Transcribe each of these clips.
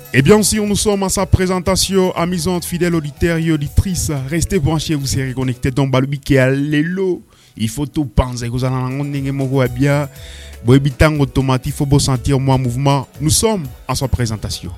Et bien sûr, nous sommes à sa présentation, amusante, fidèle auditeurs et auditrices. Restez branchés, vous serez connectés dans Balubi qui est à l'élo. Il faut tout penser, vous allez en bien. Boebitan automatique, il faut sentir moi mouvement. Nous sommes à sa présentation.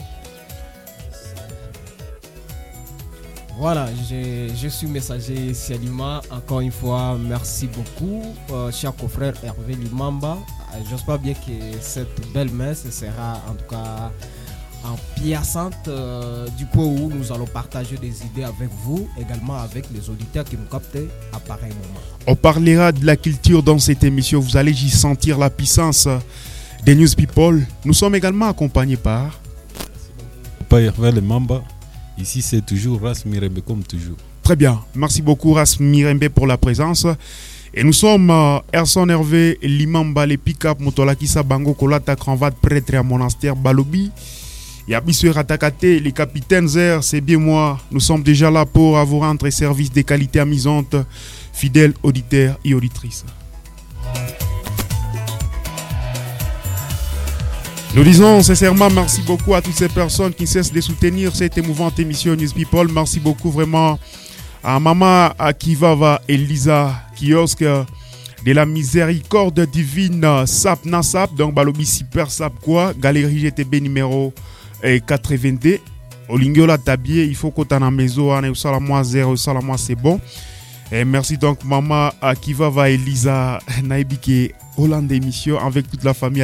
Voilà, je suis messager Sialima. Encore une fois, merci beaucoup, cher confrère Hervé Limamba. J'espère bien que cette belle messe sera en tout cas empiaçante du point où nous allons partager des idées avec vous, également avec les auditeurs qui nous captent à pareil moment. On parlera de la culture dans cette émission. Vous allez y sentir la puissance des News People. Nous sommes également accompagnés par Hervé Limamba. Ici, c'est toujours Ras Mirembe comme toujours. Très bien. Merci beaucoup, Ras Mirembe, pour la présence. Et nous sommes Erson Hervé Limamba, les pick-up, Motolakisa Bango, Kolata, Cranvat, prêtre à monastère, Balobi. Yabissou Ratakate, les capitaines airs, c'est bien moi. Nous sommes déjà là pour vous rendre service de qualité amusante, fidèles auditeurs et auditrices. Nous disons sincèrement merci beaucoup à toutes ces personnes qui cessent de soutenir cette émouvante émission News People. Merci beaucoup vraiment à Maman Akivava Elisa Kiosque de la miséricorde divine Sap Nasap, donc Balobi Super Sap quoi, Galerie GTB numéro 82. Olingiola Tabier, il faut qu'on t'en a maison, on est au salamois 0, salamois c'est bon. Et merci donc Maman Akivava Elisa Naibike Hollande émission avec toute la famille.